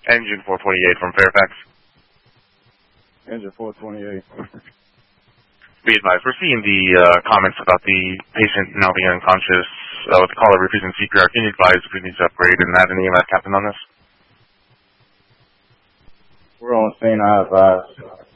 Engine 428 from Fairfax. Engine 428. Be advised, we're seeing the comments about the patient now being unconscious with the caller refusing CPR. Can you advise if we need to upgrade and add an EMS captain on this? We're on scene, I advise.